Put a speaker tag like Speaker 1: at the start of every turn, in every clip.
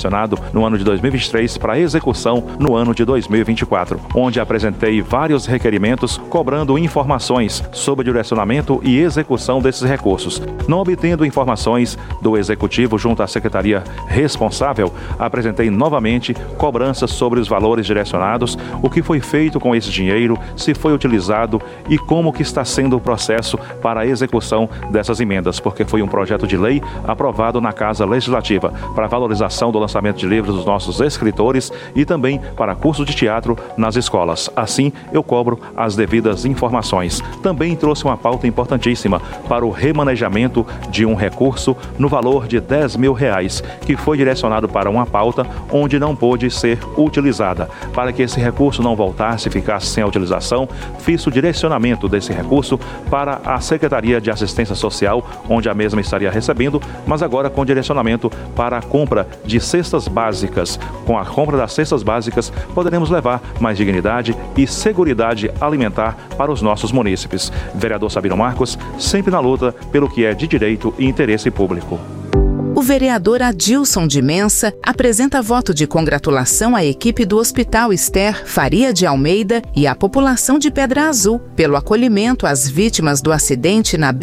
Speaker 1: direcionado no ano de 2023 para execução no ano de 2024, onde apresentei vários requerimentos cobrando informações sobre o direcionamento e execução desses recursos. Não obtendo informações do Executivo junto à Secretaria responsável, apresentei novamente cobranças sobre os valores direcionados, o que foi feito com esse dinheiro, se foi utilizado e como que está sendo o processo para a execução dessas emendas, porque foi um projeto de lei aprovado na Casa Legislativa para a valorização do lançamento de livros dos nossos escritores e também para curso de teatro nas escolas. Assim, eu cobro as devidas informações. Também trouxe uma pauta importantíssima para o remanejamento de um recurso no valor de R$10 mil, que foi direcionado para uma pauta onde não pôde ser utilizada. Para que esse recurso não voltasse e ficasse sem a utilização, fiz o direcionamento desse recurso para a Secretaria de Assistência Social, onde a mesma estaria recebendo, mas agora com direcionamento para a compra de cestas básicas. Com a compra das cestas básicas, poderemos levar mais dignidade e seguridade alimentar para os nossos munícipes. Vereador Sabino Marcos, sempre na luta pelo que é de direito e interesse público.
Speaker 2: O vereador Adilson de Mensa apresenta voto de congratulação à equipe do Hospital Esther Faria de Almeida e à população de Pedra Azul pelo acolhimento às vítimas do acidente na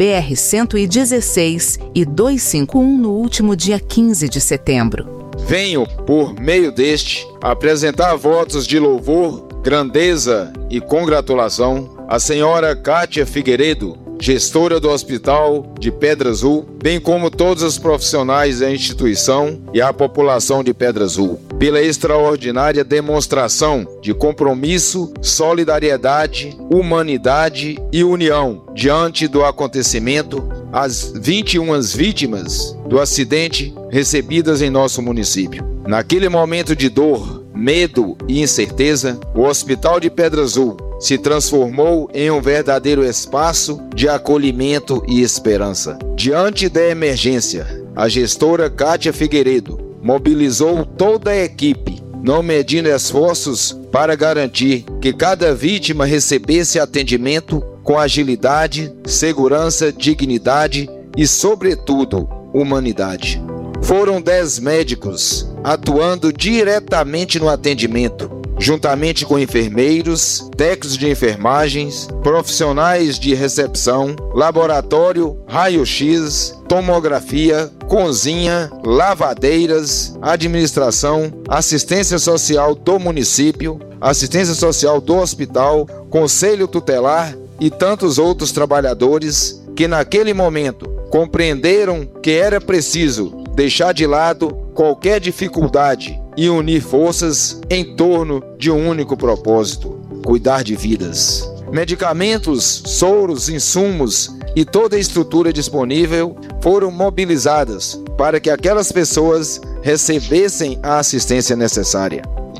Speaker 2: BR-116 e 251 no último dia 15 de setembro.
Speaker 3: Venho, por meio deste, apresentar votos de louvor, grandeza e congratulação à senhora Kátia Figueiredo, gestora do Hospital de Pedra Azul, bem como todos os profissionais da instituição e a população de Pedra Azul, pela extraordinária demonstração de compromisso, solidariedade, humanidade e união diante do acontecimento, as 21 vítimas do acidente recebidas em nosso município. Naquele momento de dor, medo e incerteza, o Hospital de Pedra Azul se transformou em um verdadeiro espaço de acolhimento e esperança. Diante da emergência, a gestora Kátia Figueiredo mobilizou toda a equipe, não medindo esforços para garantir que cada vítima recebesse atendimento com agilidade, segurança, dignidade e, sobretudo, humanidade. Foram 10 médicos atuando diretamente no atendimento, juntamente com enfermeiros, técnicos de enfermagens, profissionais de recepção, laboratório, raio-x, tomografia, cozinha, lavadeiras, administração, assistência social do município, assistência social do hospital, conselho tutelar e tantos outros trabalhadores que naquele momento compreenderam que era preciso deixar de lado qualquer dificuldade e unir forças em torno de um único propósito: cuidar de vidas. Medicamentos, soros, insumos e toda a estrutura disponível foram mobilizadas para que aquelas pessoas recebessem a assistência necessária.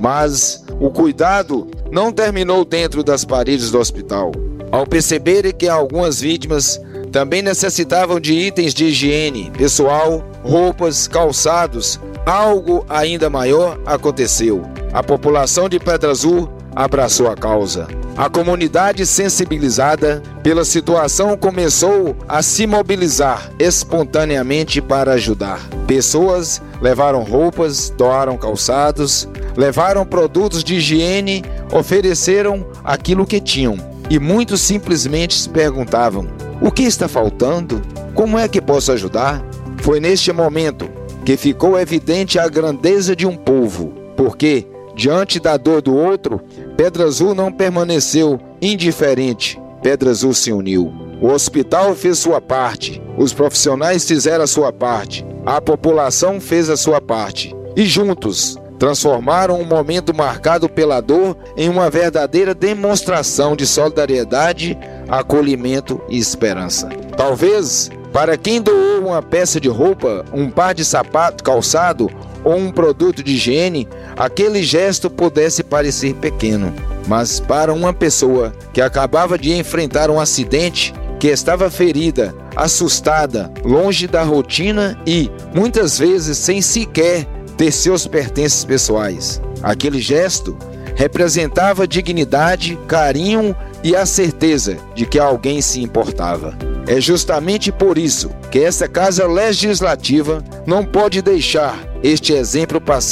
Speaker 3: Mas o cuidado não terminou dentro das paredes do hospital. Ao perceberem que algumas vítimas também necessitavam de itens de higiene pessoal, roupas, calçados, algo ainda maior aconteceu. A população de Pedra Azul abraçou a causa. A comunidade, sensibilizada pela situação, começou a se mobilizar espontaneamente para ajudar. Pessoas levaram roupas, doaram calçados, levaram produtos de higiene, ofereceram aquilo que tinham. E muitos simplesmente se perguntavam: o que está faltando? Como é que posso ajudar? Foi neste momento que ficou evidente a grandeza de um povo, porque, diante da dor do outro, Pedra Azul não permaneceu indiferente. Pedra Azul se uniu. O hospital fez sua parte, os profissionais fizeram a sua parte, a população fez a sua parte. E juntos, transformaram um momento marcado pela dor em uma verdadeira demonstração de solidariedade, acolhimento e esperança. Talvez, para quem doou uma peça de roupa, um par de sapato, calçado ou um produto de higiene, aquele gesto pudesse parecer pequeno. Mas para uma pessoa que acabava de enfrentar um acidente, que estava ferida, assustada, longe da rotina e, muitas vezes, sem sequer ter seus pertences pessoais, aquele gesto representava dignidade, carinho e a certeza de que alguém se importava. É justamente por isso que essa Casa Legislativa não pode deixar este exemplo passar